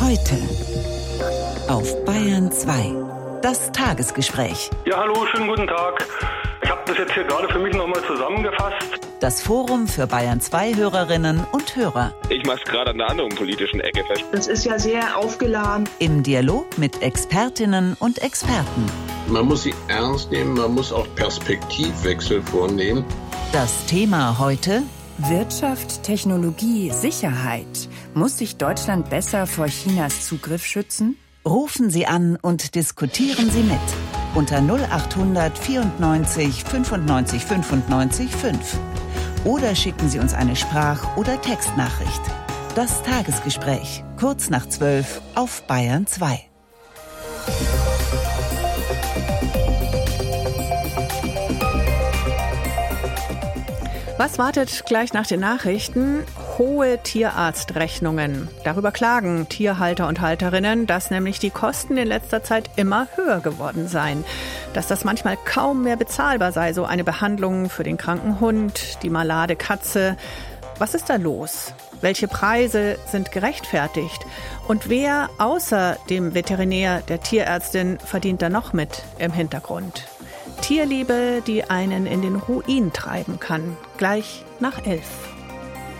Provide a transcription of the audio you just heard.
Heute auf Bayern 2. Das Tagesgespräch. Ja, hallo, schönen guten Tag. Ich habe das jetzt hier gerade für mich nochmal zusammengefasst. Das Forum für Bayern 2 Hörerinnen und Hörer. Ich mache es gerade an der anderen politischen Ecke fest. Das ist ja sehr aufgeladen. Im Dialog mit Expertinnen und Experten. Man muss sie ernst nehmen, man muss auch Perspektivwechsel vornehmen. Das Thema heute: Wirtschaft, Technologie, Sicherheit. Muss sich Deutschland besser vor Chinas Zugriff schützen? Rufen Sie an und diskutieren Sie mit. Unter 0800 94 95 95 5. Oder schicken Sie uns eine Sprach- oder Textnachricht. Das Tagesgespräch, kurz nach 12 auf Bayern 2. Was wartet gleich nach den Nachrichten? Hohe Tierarztrechnungen. Darüber klagen Tierhalter und Halterinnen, dass nämlich die Kosten in letzter Zeit immer höher geworden seien. Dass das manchmal kaum mehr bezahlbar sei, so eine Behandlung für den kranken Hund, die malade Katze. Was ist da los? Welche Preise sind gerechtfertigt? Und wer außer dem Veterinär, der Tierärztin, verdient da noch mit im Hintergrund? Tierliebe, die einen in den Ruin treiben kann. Gleich nach 11.